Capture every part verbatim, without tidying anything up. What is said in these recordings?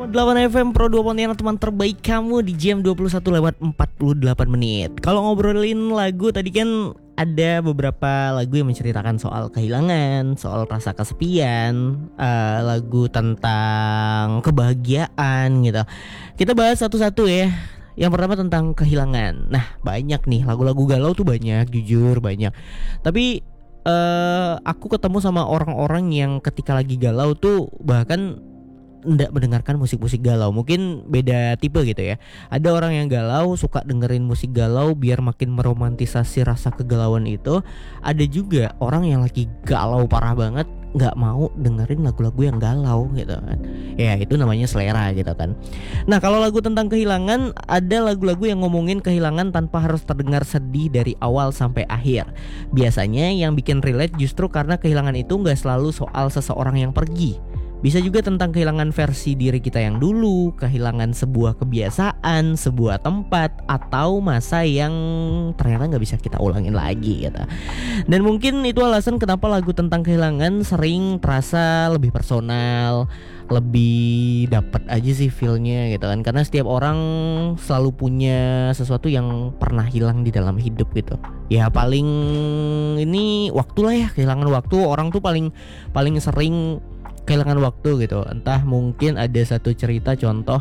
delapan F M Pro dua Pontianak, teman terbaik kamu di jam dua puluh satu lewat empat puluh delapan menit. Kalau ngobrolin lagu tadi kan ada beberapa lagu yang menceritakan soal kehilangan, soal rasa kesepian, uh, lagu tentang kebahagiaan gitu. Kita bahas satu-satu ya. Yang pertama tentang kehilangan. Nah, banyak nih lagu-lagu galau tuh banyak, jujur banyak. Tapi uh, aku ketemu sama orang-orang yang ketika lagi galau tuh bahkan nggak mendengarkan musik-musik galau. Mungkin beda tipe gitu ya. Ada orang yang galau suka dengerin musik galau biar makin meromantisasi rasa kegalauan itu. Ada juga orang yang lagi galau parah banget nggak mau dengerin lagu-lagu yang galau gitu kan. Ya itu namanya selera gitu kan. Nah kalau lagu tentang kehilangan, ada lagu-lagu yang ngomongin kehilangan tanpa harus terdengar sedih dari awal sampai akhir. Biasanya yang bikin relate justru karena kehilangan itu nggak selalu soal seseorang yang pergi. Bisa juga tentang kehilangan versi diri kita yang dulu, kehilangan sebuah kebiasaan, sebuah tempat, atau masa yang ternyata gak bisa kita ulangin lagi gitu. Dan mungkin itu alasan kenapa lagu tentang kehilangan sering terasa lebih personal, lebih dapat aja sih feel-nya gitu kan. Karena setiap orang selalu punya sesuatu yang pernah hilang di dalam hidup gitu. Ya paling ini waktu lah ya, kehilangan waktu. Orang tuh paling paling sering kehilangan waktu gitu. Entah mungkin ada satu cerita contoh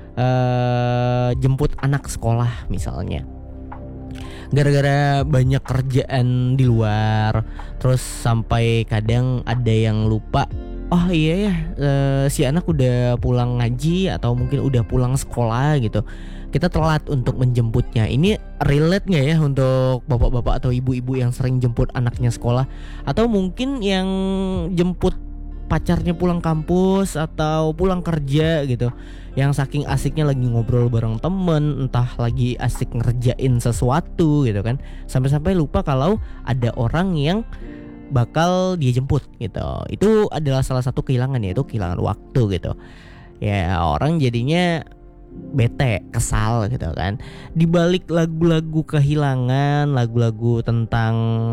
uh, jemput anak sekolah misalnya, gara-gara banyak kerjaan di luar, terus sampai kadang ada yang lupa, oh iya ya uh, si anak udah pulang ngaji atau mungkin udah pulang sekolah gitu, kita telat untuk menjemputnya. Ini relate gak ya untuk bapak-bapak atau ibu-ibu yang sering jemput anaknya sekolah, atau mungkin yang jemput pacarnya pulang kampus atau pulang kerja gitu, yang saking asiknya lagi ngobrol bareng temen, entah lagi asik ngerjain sesuatu gitu kan, sampai-sampai lupa kalau ada orang yang bakal dia jemput gitu. Itu adalah salah satu kehilangan, yaitu kehilangan waktu gitu. Ya orang jadinya bete, kesal gitu kan. Di balik lagu-lagu kehilangan, lagu-lagu tentang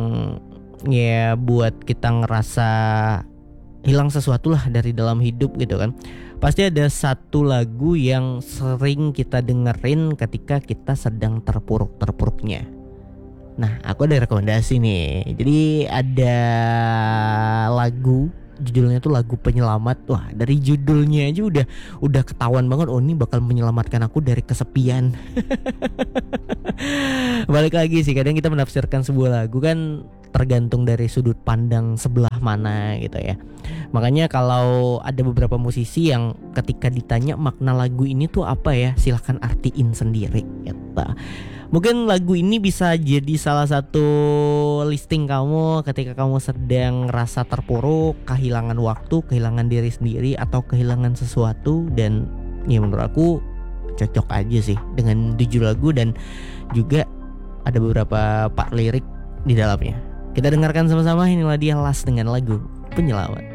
ya buat kita ngerasa hilang sesuatu lah dari dalam hidup gitu kan, pasti ada satu lagu yang sering kita dengerin ketika kita sedang terpuruk-terpuruknya. Nah aku ada rekomendasi nih. Jadi ada lagu, judulnya tuh lagu penyelamat. Wah dari judulnya aja udah udah ketahuan banget, oh ini bakal menyelamatkan aku dari kesepian. Balik lagi sih, kadang kita menafsirkan sebuah lagu kan tergantung dari sudut pandang sebelah mana gitu ya. Makanya kalau ada beberapa musisi yang ketika ditanya makna lagu ini tuh apa ya, silahkan artiin sendiri gitu. Mungkin lagu ini bisa jadi salah satu listing kamu ketika kamu sedang rasa terpuruk, kehilangan waktu, kehilangan diri sendiri, atau kehilangan sesuatu. Dan ya menurut aku cocok aja sih dengan tujuh lagu, dan juga ada beberapa part lirik di dalamnya. Kita dengarkan sama-sama, inilah dia Last dengan lagu Penyelamat.